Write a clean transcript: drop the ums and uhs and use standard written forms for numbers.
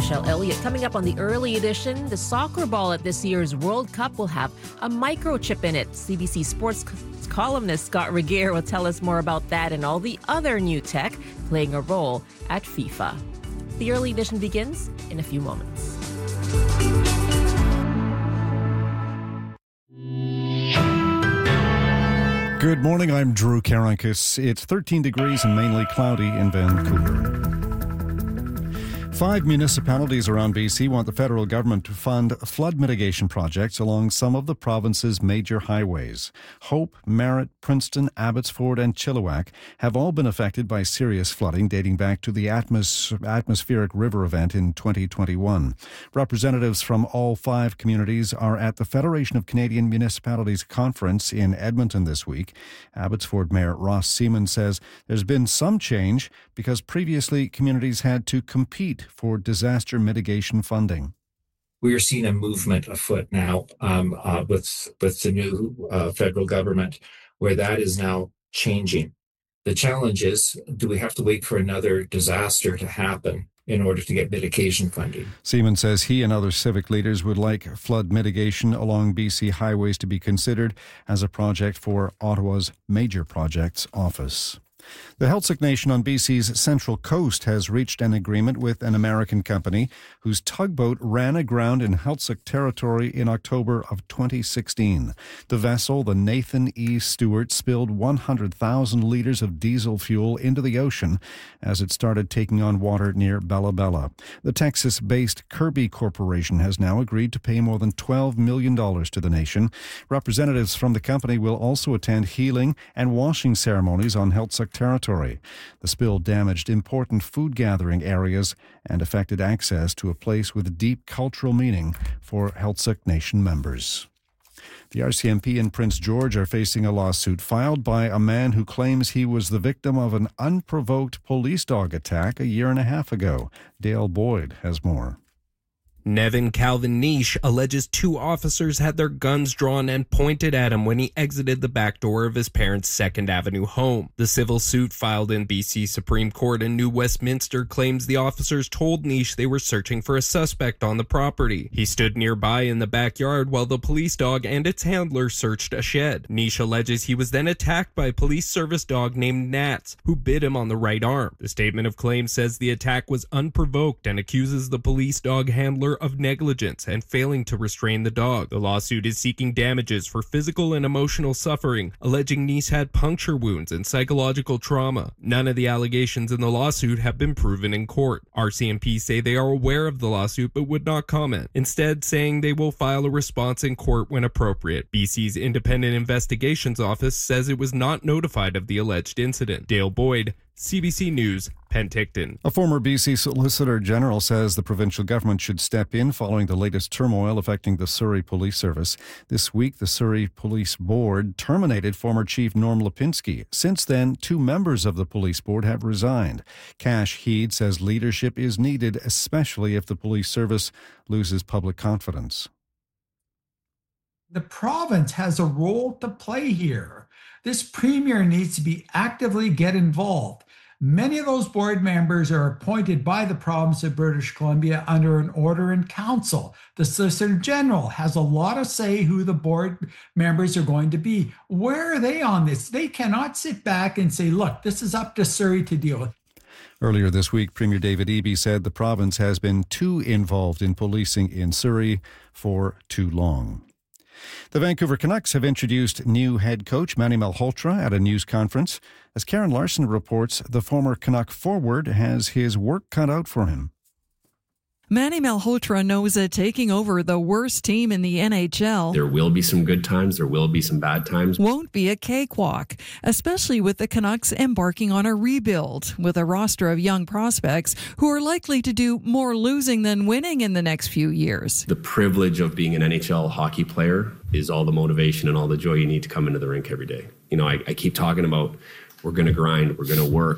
Michelle Elliott. Coming up on the early edition, the soccer ball at this year's World Cup will have a microchip in it. CBC Sports columnist Scott Regier will tell us more about that and all the other new tech playing a role at FIFA. The early edition begins in a few moments. Good morning, I'm Drew Karankas. It's 13 degrees and mainly cloudy in Vancouver. 5 municipalities around BC want the federal government to fund flood mitigation projects along some of the province's major highways. Hope, Merritt, Princeton, Abbotsford and Chilliwack have all been affected by serious flooding dating back to the atmospheric river event in 2021. Representatives from all 5 communities are at the Federation of Canadian Municipalities conference in Edmonton this week. Abbotsford Mayor Ross Seaman says there's been some change because previously communities had to compete for disaster mitigation funding. We are seeing a movement afoot now with the new federal government where that is now changing. The challenge is, do we have to wait for another disaster to happen in order to get mitigation funding? Seaman says he and other civic leaders would like flood mitigation along BC highways to be considered as a project for Ottawa's Major Projects Office. The Heiltsuk Nation on BC's Central Coast has reached an agreement with an American company whose tugboat ran aground in Heiltsuk territory in October of 2016. The vessel, the Nathan E. Stewart, spilled 100,000 liters of diesel fuel into the ocean as it started taking on water near Bella Bella. The Texas-based Kirby Corporation has now agreed to pay more than $12 million to the nation. Representatives from the company will also attend healing and washing ceremonies on Heiltsuk territory. The spill damaged important food gathering areas and affected access to a place with deep cultural meaning for Heiltsuk Nation members. The RCMP in Prince George are facing a lawsuit filed by a man who claims he was the victim of an unprovoked police dog attack a year and a half ago. Dale Boyd has more. Nevin Calvin Niche alleges 2 officers had their guns drawn and pointed at him when he exited the back door of his parents' 2nd Avenue home. The civil suit filed in BC Supreme Court in New Westminster claims the officers told Niche they were searching for a suspect on the property. He stood nearby in the backyard while the police dog and its handler searched a shed. Niche alleges he was then attacked by a police service dog named Nats, who bit him on the right arm. The statement of claim says the attack was unprovoked and accuses the police dog handler of negligence and failing to restrain the dog. The lawsuit is seeking damages for physical and emotional suffering, alleging Nice had puncture wounds and psychological trauma. None of the allegations in the lawsuit have been proven in court. RCMP say they are aware of the lawsuit but would not comment, instead saying they will file a response in court when appropriate. BC's Independent Investigations Office says it was not notified of the alleged incident. Dale Boyd, CBC News, Penticton. A former BC Solicitor General says the provincial government should step in following the latest turmoil affecting the Surrey Police Service. This week, the Surrey Police Board terminated former Chief Norm Lipinski. Since then, 2 members of the police board have resigned. Cash Heed says leadership is needed, especially if the police service loses public confidence. The province has a role to play here. This premier needs to be actively get involved. Many of those board members are appointed by the province of British Columbia under an order in council. The Solicitor General has a lot of say who the board members are going to be. Where are they on this? They cannot sit back and say, look, this is up to Surrey to deal with. Earlier this week, Premier David Eby said the province has been too involved in policing in Surrey for too long. The Vancouver Canucks have introduced new head coach Manny Malhotra at a news conference. As Karen Larson reports, the former Canuck forward has his work cut out for him. Manny Malhotra knows that taking over the worst team in the NHL, there will be some good times, there will be some bad times, won't be a cakewalk, especially with the Canucks embarking on a rebuild with a roster of young prospects who are likely to do more losing than winning in the next few years. The privilege of being an NHL hockey player is all the motivation and all the joy you need to come into the rink every day. You know, I keep talking about we're going to grind, we're going to work.